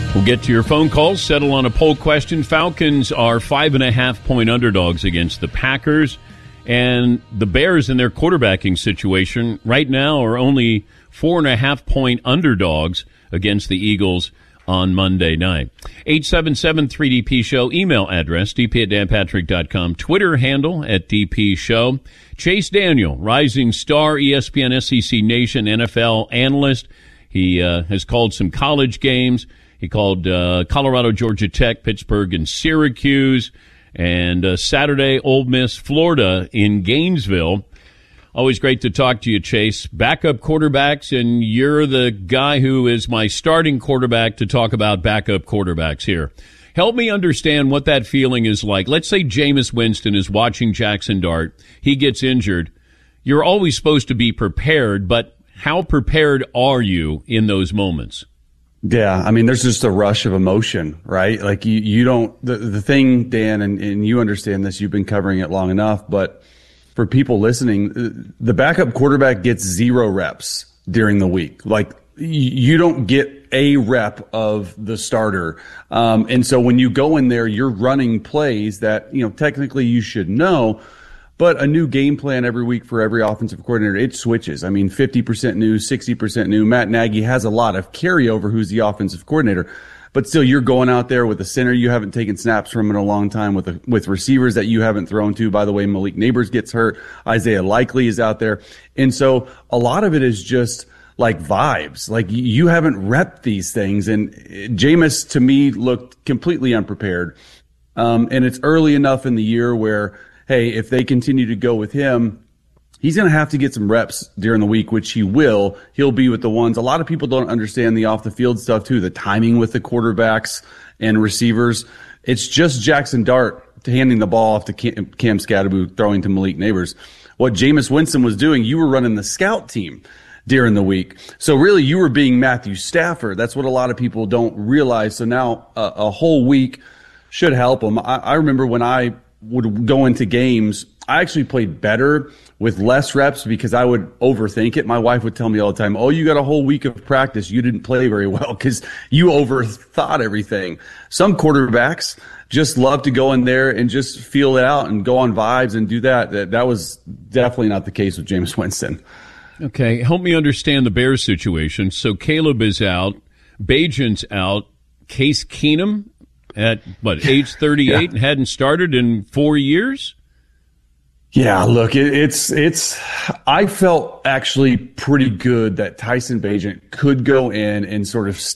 We'll get to your phone calls, settle on a poll question. Falcons are 5.5-point underdogs against the Packers. And the Bears in their quarterbacking situation right now are only 4.5-point underdogs against the Eagles on Monday night. 877-3DP-SHOW. Email address, dp@danpatrick.com. Twitter handle @DP-SHOW. Chase Daniel, rising star, ESPN, SEC Nation, NFL analyst. He has called some college games. He called Colorado, Georgia Tech, Pittsburgh, and Syracuse. And Saturday, Ole Miss, Florida in Gainesville. Always great to talk to you, Chase. Backup quarterbacks, and you're the guy who is my starting quarterback to talk about backup quarterbacks here. Help me understand what that feeling is like. Let's say Jameis Winston is watching Jackson Dart. He gets injured. You're always supposed to be prepared, but how prepared are you in those moments? Yeah, I mean, there's just a rush of emotion, right? Like you don't, the thing, Dan, and you understand this, you've been covering it long enough, but for people listening, the backup quarterback gets 0 reps during the week. Like you don't get a rep of the starter. And so when you go in there, you're running plays that, technically you should know. But a new game plan every week for every offensive coordinator, it switches. I mean, 50% new, 60% new. Matt Nagy has a lot of carryover who's the offensive coordinator. But still, you're going out there with a center you haven't taken snaps from in a long time, with receivers that you haven't thrown to. By the way, Malik Neighbors gets hurt. Isaiah Likely is out there. And so a lot of it is just like vibes. Like you haven't repped these things. And Jameis, to me, looked completely unprepared. And it's early enough in the year where, hey, if they continue to go with him, he's going to have to get some reps during the week, which he will. He'll be with the ones. A lot of people don't understand the off-the-field stuff, too, the timing with the quarterbacks and receivers. It's just Jackson Dart handing the ball off to Cam Scatterbo, throwing to Malik Neighbors. What Jameis Winston was doing, you were running the scout team during the week. So really, you were being Matthew Stafford. That's what a lot of people don't realize. So now a whole week should help him. I remember when I would go into games, I actually played better with less reps because I would overthink it. My wife would tell me all the time, oh, you got a whole week of practice. You didn't play very well because you overthought everything. Some quarterbacks just love to go in there and just feel it out and go on vibes and do that. That was definitely not the case with Jameis Winston. Okay, help me understand the Bears situation. So Caleb is out, Bajan's out, Case Keenum at, age 38 and hadn't started in 4 years? Yeah, look, I felt actually pretty good that Tyson Bagent could go in and sort of